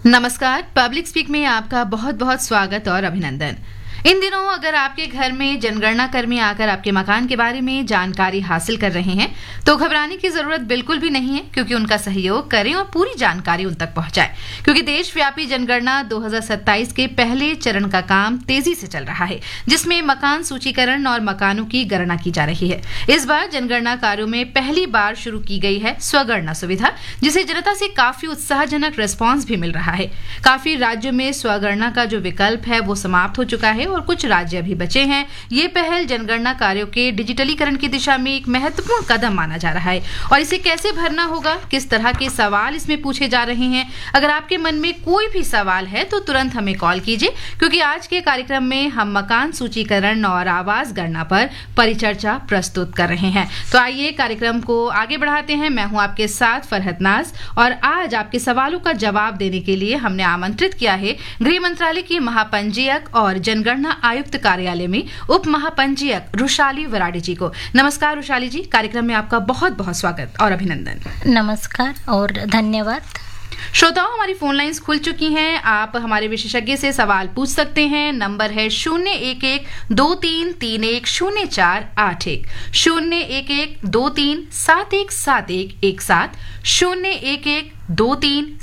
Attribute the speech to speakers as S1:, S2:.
S1: नमस्कार। Public speak में आपका बहुत बहुत स्वागत और अभिनंदन। इन दिनों अगर आपके घर में जनगणना कर्मी आकर आपके मकान के बारे में जानकारी हासिल कर रहे हैं तो घबराने की जरूरत बिल्कुल भी नहीं है, क्योंकि उनका सहयोग करें और पूरी जानकारी उन तक पहुंचाएं। क्योंकि देशव्यापी जनगणना 2027 के पहले चरण का काम तेजी से चल रहा है, जिसमें मकान सूचीकरण और मकानों की गणना की जा रही है। इस बार जनगणना कार्यों में पहली बार शुरू की गई है स्वगणना सुविधा, जिसे जनता से काफी उत्साहजनक रिस्पॉन्स भी मिल रहा है। काफी राज्यों में स्वगणना का जो विकल्प है वो समाप्त हो चुका है और कुछ राज्य अभी बचे हैं। ये पहल जनगणना कार्यों के डिजिटलीकरण की दिशा में एक महत्वपूर्ण कदम माना जा रहा है। और इसे कैसे भरना होगा, किस तरह के सवाल इसमें पूछे जा रहे हैं, अगर आपके मन में कोई भी सवाल है तो तुरंत हमें कॉल कीजिए, क्योंकि आज के कार्यक्रम में हम मकान सूचीकरण और आवास गणना पर परिचर्चा प्रस्तुत कर रहे हैं। तो आइए कार्यक्रम को आगे बढ़ाते हैं। मैं हूं आपके साथ फरहत नाज और आज आपके सवालों का जवाब देने के लिए हमने आमंत्रित किया है गृह मंत्रालय की महापंजीयक और जनगणना आयुक्त कार्यालय में उप महापंजीयक रुशाली वराडे जी को। नमस्कार रुशाली जी, कार्यक्रम में आपका बहुत बहुत स्वागत और अभिनंदन।
S2: नमस्कार और धन्यवाद।
S1: श्रोताओं, हमारी फोन लाइंस खुल चुकी हैं। आप हमारे विशेषज्ञ से सवाल पूछ सकते हैं। नंबर है 011-2331-0481, 011-23717117, 011-23